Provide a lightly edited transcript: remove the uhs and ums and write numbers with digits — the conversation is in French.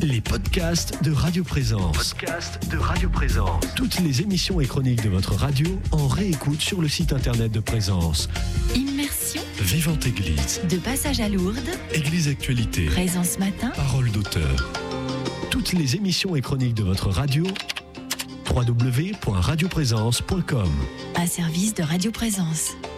Les podcasts de Radio Présence. Toutes les émissions et chroniques de votre radio en réécoute sur le site internet de Présence. Immersion. Vivante Église. De passage à Lourdes. Église Actualité. Présence matin. Parole d'auteur. Toutes les émissions et chroniques de votre radio. www.radioprésence.com. Un service de Radio Présence.